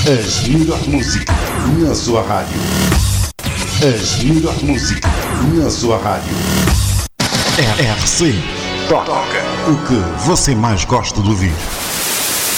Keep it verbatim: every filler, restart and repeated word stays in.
As melhor música na sua rádio. As melhor música na sua rádio. R C toca o que você mais gosta de ouvir.